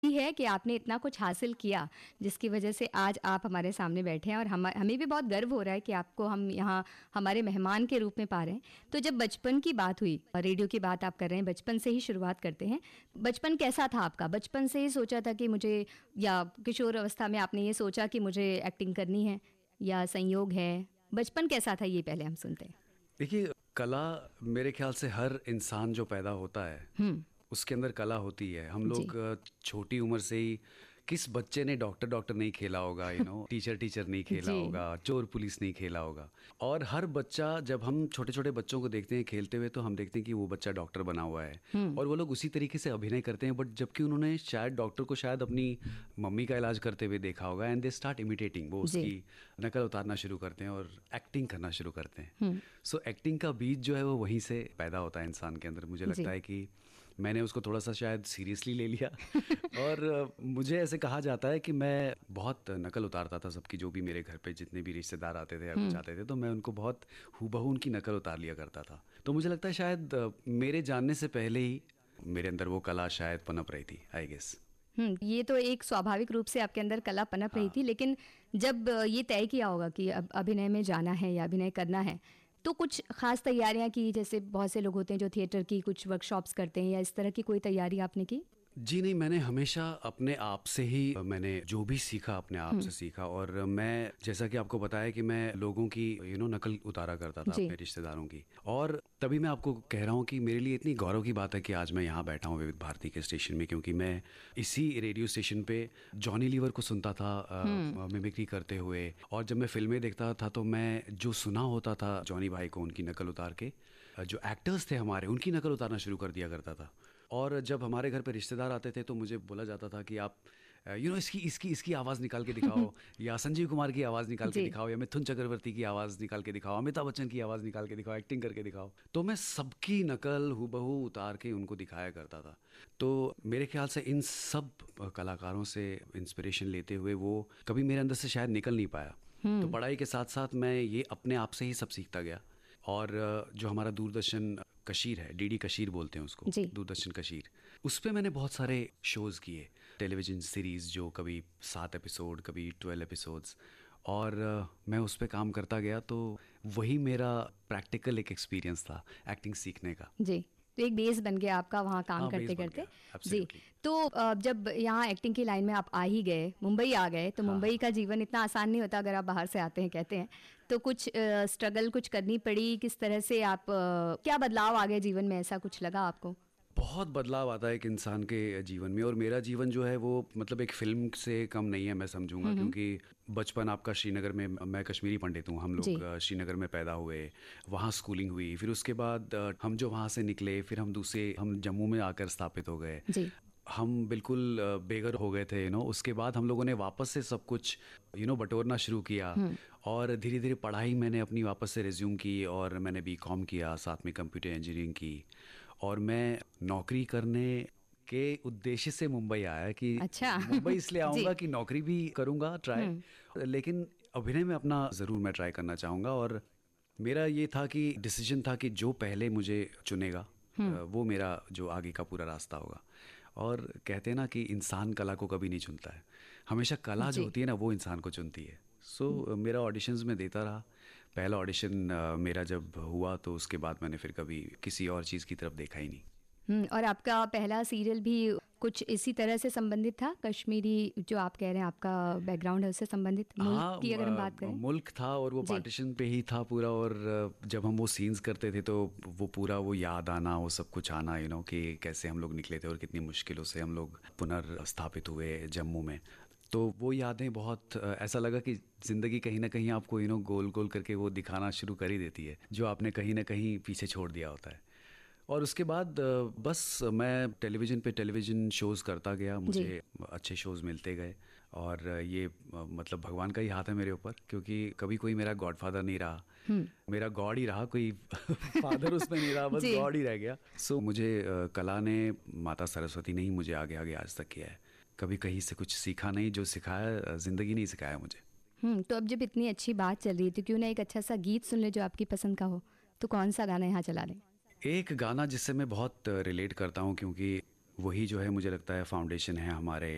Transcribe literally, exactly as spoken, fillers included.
ही है कि आपने इतना कुछ हासिल किया, जिसकी वजह से आज आप हमारे सामने बैठे हैं और हम हमें भी बहुत गर्व हो रहा है कि आपको हम यहाँ हमारे मेहमान के रूप में पा रहे हैं। तो जब बचपन की बात हुई, रेडियो की बात आप कर रहे हैं, बचपन से ही शुरुआत करते हैं। बचपन कैसा था आपका? बचपन से ही सोचा था कि मुझे, या किशोर अवस्था में आपने ये सोचा कि मुझे एक्टिंग करनी है, या संयोग है? बचपन कैसा था, ये पहले हम सुनते हैं। देखिए, कला मेरे ख्याल से हर इंसान जो पैदा होता है हम्म। उसके अंदर कला होती है। हम जी। लोग अ, छोटी उम्र से ही, किस बच्चे ने डॉक्टर डॉक्टर नहीं खेला होगा, यू नो टीचर टीचर नहीं खेला जी। होगा, चोर पुलिस नहीं खेला होगा। और हर बच्चा, जब हम छोटे छोटे बच्चों को देखते हैं खेलते हुए, तो हम देखते हैं कि वो बच्चा डॉक्टर बना हुआ है हम्म। और वो लोग उसी तरीके से अभिनय करते हैं। बट जबकि उन्होंने शायद डॉक्टर को शायद अपनी मम्मी का इलाज करते हुए देखा होगा, एंड दे स्टार्ट इमिटेटिंग, वो जी। उसकी नकल उतारना शुरू करते हैं और एक्टिंग करना शुरू करते हैं। हम्म। सो एक्टिंग का बीज जो है वो वहीं से पैदा होता है इंसान के अंदर। मुझे लगता जी। है कि मैंने उसको थोड़ा सा शायद सीरियसली ले लिया और अ, मुझे ऐसे कहा जाता है कि मैं बहुत नकल उतारता था सबकी। जो भी मेरे घर पे जितने भी रिश्तेदार आते थे या कुछ आते थे, तो मैं उनको बहुत हूबहू उनकी नकल उतार लिया करता था। तो मुझे लगता है शायद अ, मेरे जानने से पहले ही मेरे अंदर वो कला शायद पनप रही थी, आई गेस। हम्म, ये तो एक स्वाभाविक रूप से आपके अंदर कला पनप रही हाँ। थी, लेकिन जब अ, ये तय किया होगा कि अब अभिनय में जाना है या अभिनय करना है, तो कुछ खास तैयारियां की? जैसे बहुत से लोग होते हैं जो थिएटर की कुछ वर्कशॉप्स करते हैं, या इस तरह की कोई तैयारी आपने की? जी नहीं, मैंने हमेशा अपने आप से ही, मैंने जो भी सीखा अपने आप हम्म। से सीखा। और मैं, जैसा कि आपको बताया कि मैं लोगों की यू नो नकल उतारा करता था, जी। अपने रिश्तेदारों की। और तभी मैं आपको कह रहा हूँ कि मेरे लिए इतनी गौरव की बात है कि आज मैं यहाँ बैठा हूँ विविध भारती के स्टेशन में, क्योंकि मैं इसी रेडियो स्टेशन पे जॉनी लीवर को सुनता था मिमिक्री करते हुए। और जब मैं फिल्में देखता था तो मैं जो सुना होता था जॉनी भाई को, उनकी नकल उतार के, अ, जो एक्टर्स थे हमारे, उनकी नकल उतारना शुरू कर दिया करता था। और जब हमारे घर पे रिश्तेदार आते थे तो मुझे बोला जाता था कि आप यू नो इसकी इसकी इसकी आवाज़ निकाल के दिखाओ, या संजीव कुमार की आवाज़ निकाल के जी। दिखाओ, या मिथुन चक्रवर्ती की आवाज़ निकाल के दिखाओ, अमिताभ बच्चन की आवाज़ निकाल के दिखाओ, एक्टिंग करके दिखाओ। तो मैं सबकी नकल हूबहू उतार के उनको दिखाया करता था। तो मेरे ख्याल से इन सब कलाकारों से इंस्पिरेशन लेते हुए वो कभी मेरे अंदर से शायद निकल नहीं पाया। तो पढ़ाई के साथ साथ मैं ये अपने आप से ही सब सीखता गया। और अ, जो हमारा दूरदर्शन कशीर है, डीडी कशीर बोलते हैं उसको, जी। दूरदर्शन कशीर, उस पे मैंने बहुत सारे शोज़ किए, टेलीविज़न सीरीज़, जो कभी सात एपिसोड, कभी ट्वेल्व एपिसोड्स। और अ, मैं उस पे काम करता गया। तो वही मेरा प्रैक्टिकल एक एक्सपीरियंस था एक्टिंग सीखने का। जी। तो एक बेस बन गया आपका वहाँ काम हाँ, बेस करते बन करते। गया, जी। एब्सोल्युटली। तो अ, जब यहाँ एक्टिंग की लाइन में आप आ ही गए, मुंबई आ गए, तो हाँ, मुंबई हाँ। का जीवन इतना आसान नहीं होता अगर आप बाहर से आते हैं, कहते हैं। तो कुछ स्ट्रगल कुछ करनी पड़ी? किस तरह से आप, अ, क्या बदलाव आ गए जीवन में, ऐसा कुछ लगा आपको? बहुत बदलाव आता है एक इंसान के जीवन में। और मेरा जीवन जो है वो मतलब एक फिल्म से कम नहीं है, मैं समझूंगा। क्योंकि बचपन आपका श्रीनगर में, मैं कश्मीरी पंडित हूँ, हम जी। लोग अ, श्रीनगर में पैदा हुए, वहाँ स्कूलिंग हुई। फिर उसके बाद अ, हम जो वहाँ से निकले, फिर हम दूसरे, हम जम्मू में आकर स्थापित हो गए। जी। हम बिल्कुल अ, बेघर हो गए थे, यू नो। उसके बाद हम लोगों ने वापस से सब कुछ यू नो बटोरना शुरू किया। और धीरे धीरे पढ़ाई मैंने अपनी वापस से रिज्यूम की, और मैंने बी कॉम किया, साथ में कंप्यूटर इंजीनियरिंग की। और मैं नौकरी करने के उद्देश्य से मुंबई आया कि अच्छा। मुंबई इसलिए जी। आऊँगा कि नौकरी भी करूँगा ट्राई, लेकिन अभिनय में अपना ज़रूर मैं ट्राई करना चाहूँगा। और मेरा ये था कि डिसीजन था कि जो पहले मुझे चुनेगा, अ, वो मेरा जो आगे का पूरा रास्ता होगा। और कहते हैं ना कि इंसान कला को कभी नहीं चुनता है, हमेशा कला जो जी। होती है ना वो इंसान को चुनती है। सो मेरा ऑडिशंस में देता रहा। पहला ऑडिशन अ, मेरा जब हुआ तो उसके बाद मैंने फिर कभी किसी और चीज़ की तरफ देखा ही नहीं। हम्म, और आपका पहला सीरियल भी कुछ इसी तरह से संबंधित था? कश्मीरी जो आप कह रहे हैं, आपका बैकग्राउंड है, उससे संबंधित, मुल्क हाँ, की अगर हम बात म- करें? मुल्क था, और वो जी। पार्टीशन पे ही था पूरा। और अ, जब हम वो सीन्स करते थे तो वो पूरा वो याद आना, वो सब कुछ आना, यू नो, कि कैसे हम लोग निकले थे और कितनी मुश्किलों से हम लोग पुनर्स्थापित हुए जम्मू में। तो वो यादें बहुत अ, ऐसा लगा कि ज़िंदगी कहीं ना कहीं आपको यू नो गोल गोल करके वो दिखाना शुरू कर ही देती है, जो आपने कहीं ना कहीं पीछे छोड़ दिया होता है। और उसके बाद अ, बस मैं टेलीविज़न पे टेलीविज़न शोज़ करता गया, जी। मुझे अच्छे शोज़ मिलते गए। और अ, ये अ, मतलब भगवान का ही हाथ है मेरे ऊपर, क्योंकि कभी कोई मेरा गॉडफादर नहीं रहा, मेरा गॉड ही रहा। कोई फादर उसमें नहीं रहा, बस जी। गॉड ही रह गया। सो मुझे अ, कला ने, माता सरस्वती ने ही मुझे आगे आगे आज तक किया है। कभी कहीं से कुछ सीखा नहीं, जो सिखाया अ, ज़िंदगी नहीं सिखाया मुझे। हम्म, तो अब जब इतनी अच्छी बात चल रही है, तो क्यों ना एक अच्छा सा गीत सुन ले जो आपकी पसंद का हो। तो कौन सा गाना यहाँ चला लें? एक गाना जिससे मैं बहुत रिलेट करता हूँ, क्योंकि वही जो है मुझे लगता है फाउंडेशन है हमारे